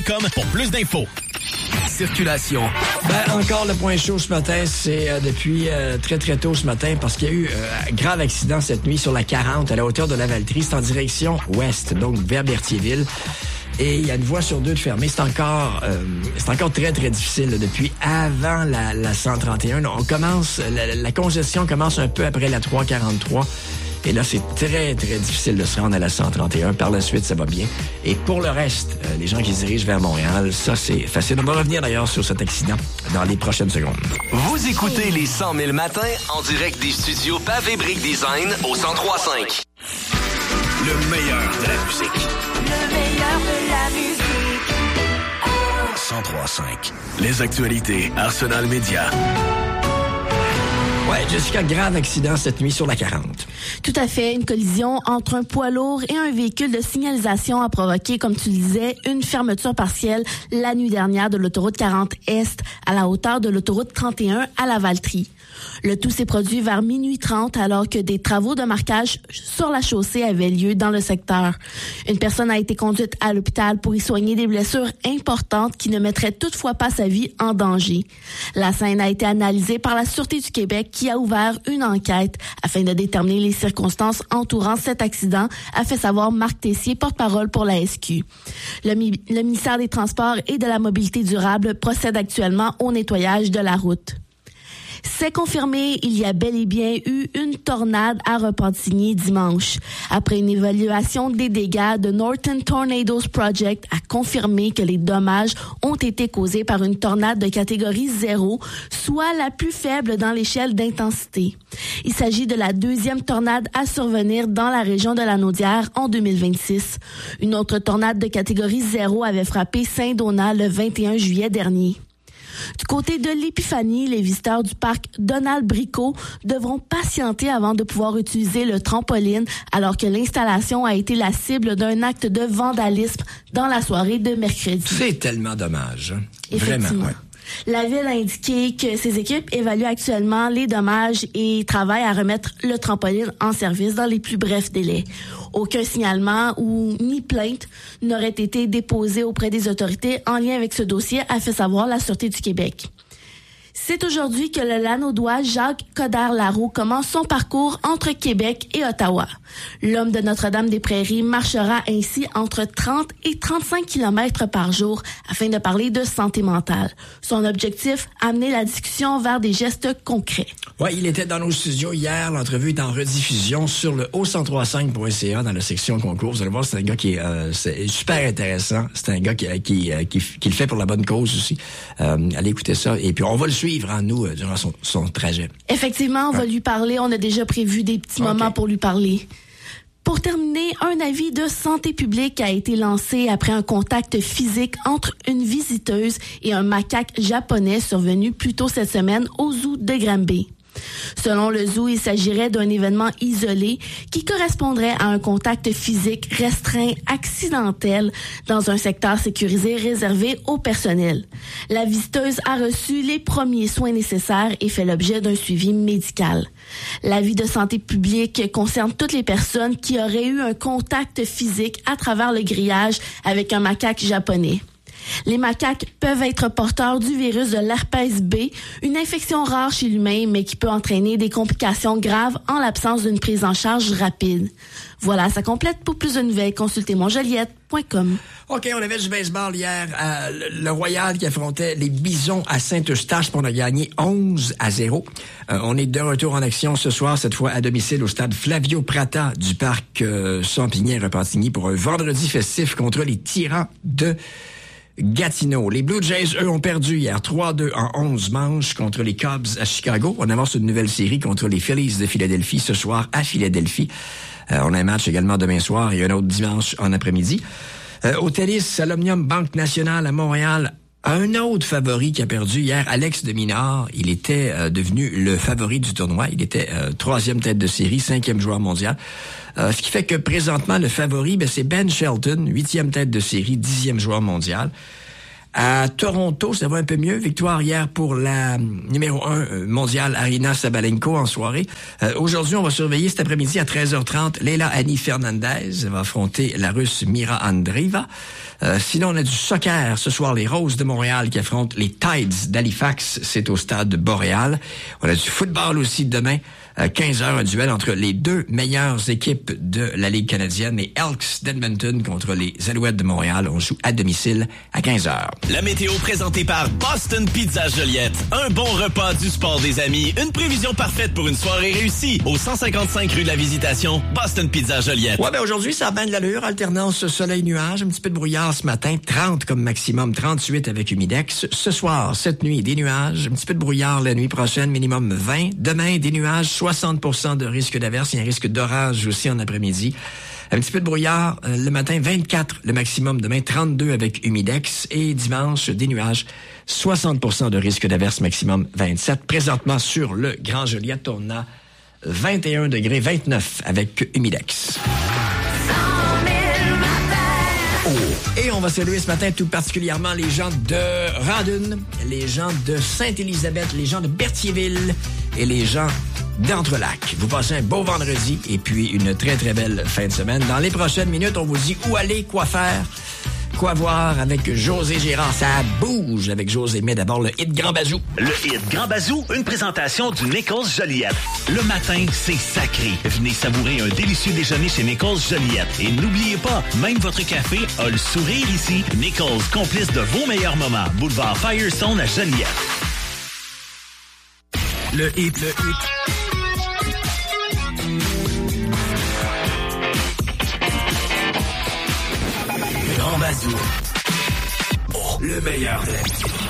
Comme pour plus d'infos. Circulation. Encore le point chaud ce matin, c'est depuis très très tôt ce matin parce qu'il y a eu un grave accident cette nuit sur la 40 à la hauteur de la Valtrie. C'est en direction ouest, donc vers Berthierville. Et il y a une voie sur deux de fermée. C'est encore très très difficile là, depuis avant la 131. On commence, la congestion commence un peu après la 343. Et là, c'est très, très difficile de se rendre à la 131. Par la suite, ça va bien. Et pour le reste, les gens qui se dirigent vers Montréal, ça, c'est facile. On va revenir d'ailleurs sur cet accident dans les prochaines secondes. Vous écoutez les 100 000 matins en direct des studios Pavé Brick Design au 103.5. Le meilleur de la musique. Le meilleur de la musique. 103.5. Les actualités Arsenal Média. Ouais, Jessica, grave accident cette nuit sur la 40. Tout à fait. Une collision entre un poids lourd et un véhicule de signalisation a provoqué, comme tu le disais, une fermeture partielle la nuit dernière de l'autoroute 40 Est à la hauteur de l'autoroute 31 à la Valtrie. Le tout s'est produit vers minuit 30 alors que des travaux de marquage sur la chaussée avaient lieu dans le secteur. Une personne a été conduite à l'hôpital pour y soigner des blessures importantes qui ne mettraient toutefois pas sa vie en danger. La scène a été analysée par la Sûreté du Québec qui a ouvert une enquête afin de déterminer les circonstances entourant cet accident, a fait savoir Marc Tessier, porte-parole pour la SQ. Le ministère des Transports et de la Mobilité durable procède actuellement au nettoyage de la route. C'est confirmé, il y a bel et bien eu une tornade à Repentigny dimanche. Après une évaluation des dégâts, de Northern Tornadoes Project a confirmé que les dommages ont été causés par une tornade de catégorie 0, soit la plus faible dans l'échelle d'intensité. Il s'agit de la deuxième tornade à survenir dans la région de la Naudière en 2026. Une autre tornade de catégorie 0 avait frappé Saint-Donat le 21 juillet dernier. Du côté de l'Épiphanie, les visiteurs du parc Donald-Bricot devront patienter avant de pouvoir utiliser le trampoline alors que l'installation a été la cible d'un acte de vandalisme dans la soirée de mercredi. C'est tellement dommage. Hein? Effectivement. Vraiment, ouais. La Ville a indiqué que ses équipes évaluent actuellement les dommages et travaillent à remettre le trampoline en service dans les plus brefs délais. Aucun signalement ou ni plainte n'aurait été déposé auprès des autorités en lien avec ce dossier, a fait savoir la Sûreté du Québec. C'est aujourd'hui que le Lanaudois Jacques Coderre-Larreau commence son parcours entre Québec et Ottawa. L'homme de Notre-Dame-des-Prairies marchera ainsi entre 30 et 35 km par jour afin de parler de santé mentale. Son objectif, amener la discussion vers des gestes concrets. Ouais, il était dans nos studios hier. L'entrevue est en rediffusion sur le o1035.ca dans la section concours. Vous allez voir, c'est un gars qui est c'est super intéressant. C'est un gars qui le fait pour la bonne cause aussi. Allez écouter ça. Et puis, on va le suivre en nous durant son trajet. Effectivement, on va lui parler. On a déjà prévu des petits moments pour lui parler. Pour terminer, un avis de santé publique a été lancé après un contact physique entre une visiteuse et un macaque japonais survenu plus tôt cette semaine au zoo de Granby. Selon le zoo, il s'agirait d'un événement isolé qui correspondrait à un contact physique restreint accidentel dans un secteur sécurisé réservé au personnel. La visiteuse a reçu les premiers soins nécessaires et fait l'objet d'un suivi médical. L'avis de santé publique concerne toutes les personnes qui auraient eu un contact physique à travers le grillage avec un macaque japonais. Les macaques peuvent être porteurs du virus de l'herpès B, une infection rare chez l'humain, mais qui peut entraîner des complications graves en l'absence d'une prise en charge rapide. Voilà, ça complète. Pour plus de nouvelles, consultez monjoliette.com. OK, on avait du baseball hier. Le Royal qui affrontait les Bisons à Saint-Eustache pour on a gagné 11-0. On est de retour en action ce soir, cette fois à domicile au stade Flavio Prata du parc Sampigny-Repentigny pour un vendredi festif contre les Tyrans de Gatineau. Les Blue Jays, eux, ont perdu hier 3-2 en 11 manches contre les Cubs à Chicago. On avance une nouvelle série contre les Phillies de Philadelphie ce soir à Philadelphie. On a un match également demain soir et un autre dimanche en après-midi. Au tennis, à l'Omnium Banque Nationale à Montréal, un autre favori qui a perdu hier, Alex de Minaur. Il était devenu le favori du tournoi. Il était troisième tête de série, 5e joueur mondial. Ce qui fait que présentement, le favori, c'est Ben Shelton, 8e tête de série, 10e joueur mondial. À Toronto, ça va un peu mieux. Victoire hier pour la numéro 1 mondiale Aryna Sabalenka en soirée. Aujourd'hui, on va surveiller cet après-midi à 13h30 Leila Annie Fernandez. Elle va affronter la Russe Mira Andreeva. Sinon, on a du soccer ce soir, les Roses de Montréal qui affrontent les Tides d'Halifax. C'est au stade Boréal. On a du football aussi demain. 15h, un duel entre les deux meilleures équipes de la Ligue canadienne, les Elks d'Edmonton contre les Alouettes de Montréal. On joue à domicile à 15h. La météo présentée par Boston Pizza Joliette. Un bon repas, du sport, des amis. Une prévision parfaite pour une soirée réussie. Au 155 rue de la Visitation, Boston Pizza Joliette. Ouais, ben aujourd'hui, ça a bien de l'allure. Alternance soleil-nuage. Un petit peu de brouillard ce matin. 30 comme maximum. 38 avec humidex. Ce soir, cette nuit, des nuages. Un petit peu de brouillard la nuit prochaine. Minimum 20. Demain, des nuages. 60% de risque d'averse. Il y a un risque d'orage aussi en après-midi. Un petit peu de brouillard le matin, 24 le maximum. Demain, 32 avec humidex. Et dimanche, des nuages, 60% de risque d'averse, maximum 27. Présentement, sur le Grand Joliette, on a 21 degrés, 29 avec humidex. Et on va saluer ce matin tout particulièrement les gens de Radun, les gens de Sainte-Élisabeth, les gens de Berthierville et les gens d'Entrelacs. Vous passez un beau vendredi et puis une très, très belle fin de semaine. Dans les prochaines minutes, on vous dit où aller, quoi faire, quoi voir avec José Gérard. Ça bouge avec José, mais d'abord le hit Grand Bazou. Le hit Grand Bazou, une présentation du Nichols Joliette. Le matin, c'est sacré. Venez savourer un délicieux déjeuner chez Nichols Joliette. Et n'oubliez pas, même votre café a le sourire ici. Nichols, complice de vos meilleurs moments. Boulevard Firestone à Joliette. Le hit. Grand Bazou. Oh, le meilleur de la musique.